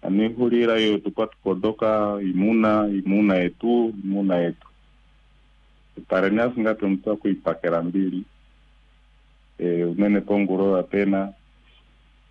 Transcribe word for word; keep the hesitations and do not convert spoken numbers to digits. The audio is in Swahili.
ani hulira yo tupat kodoka imuna imuna yetu imuna yetu parenya singa tumta kuipakera mbili e unene ponguro tena